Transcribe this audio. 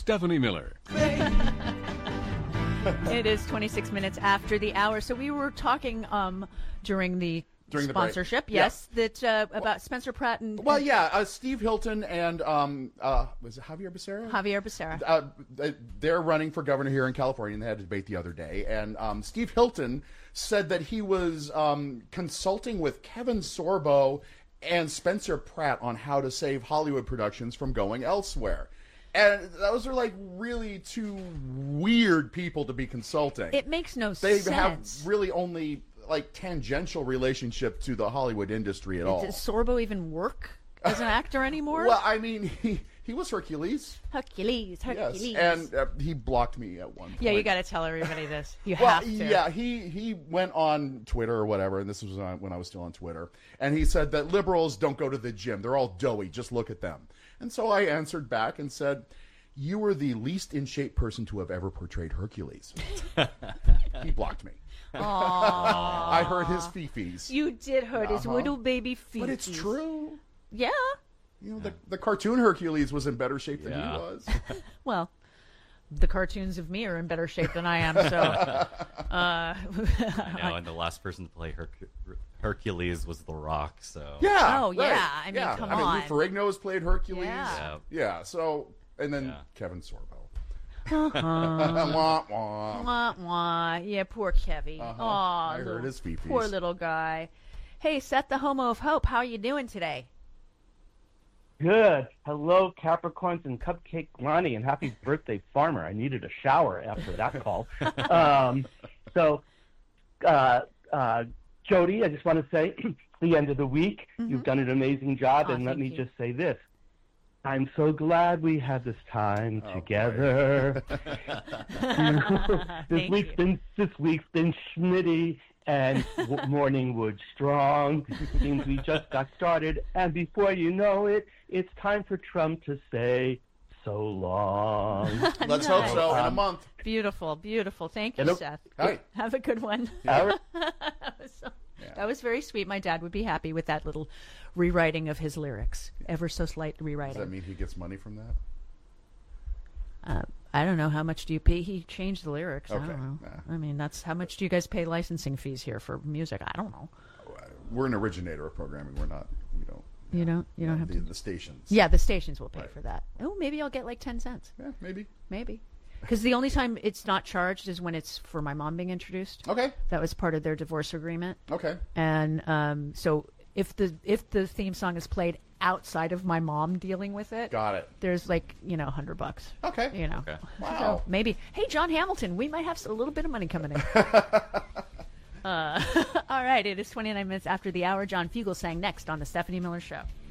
Stephanie Miller. It is 26 minutes after the hour. So we were talking during the sponsorship, break. that about Spencer Pratt and Steve Hilton and was it Javier Becerra? Javier Becerra. They're running for governor here in California, and they had a debate the other day. And Steve Hilton said that he was consulting with Kevin Sorbo and Spencer Pratt on how to save Hollywood productions from going elsewhere. And those are like really two weird people to be consulting. It makes no sense. They have really only like tangential relationship to the Hollywood industry at all. Does Sorbo even work as an actor anymore? Well, I mean, he was Hercules. Hercules. Yes, and he blocked me at one point. Yeah, you got to tell everybody this. You have to. Yeah, he went on Twitter or whatever, and this was when I was still on Twitter, and he said that liberals don't go to the gym. They're all doughy. Just look at them. And so I answered back and said, you were the least in shape person to have ever portrayed Hercules. He blocked me. I hurt his fifis. You did hurt his little baby fifis. But it's true. Yeah. You know, the cartoon Hercules was in better shape than he was. Well, the cartoons of me are in better shape than I am, so. I know, and the last person to play Hercules was The Rock, so. Yeah. Oh, right. yeah. I mean, come on. Lou Ferrigno has played Hercules. Yeah. So, and then Kevin Sorbo. Wah, wah. Yeah, poor Kevy. I heard his fifis. Poor little guy. Hey, Seth the Homo of Hope, how are you doing today? Good. Hello, Capricorns and Cupcake Ronnie, and happy birthday, Farmer. I needed a shower after that call. Jody, I just want to say, it's the end of the week. You've done an amazing job, and let me just say this. I'm so glad we had this time together. This week's been Schmitty and Morningwood Strong. Seems we just got started, and before you know it, it's time for Trump to say so long. Let's hope so in a month. Beautiful, beautiful. Thank you, Seth. Hi. Have a good one. Yeah. That was very sweet. My dad would be happy with that little rewriting of his lyrics. Ever so slight rewriting. Does that mean he gets money from that? I don't know. How much do you pay? He changed the lyrics. Okay. I don't know. Nah. I mean, that's how much do you guys pay licensing fees here for music? I don't know. We're an originator of programming. We're not, You don't have to. The stations. Yeah, the stations will pay for that. Oh, maybe I'll get like 10 cents. Yeah, maybe. Because the only time it's not charged is when it's for my mom being introduced. Okay. That was part of their divorce agreement. Okay. And so if the theme song is played outside of my mom dealing with it, got it. There's like $100. Okay. Okay. Wow. So maybe. Hey, John Hamilton, we might have a little bit of money coming in. All right. It is 29 minutes after the hour. John Fugelsang next on the Stephanie Miller Show.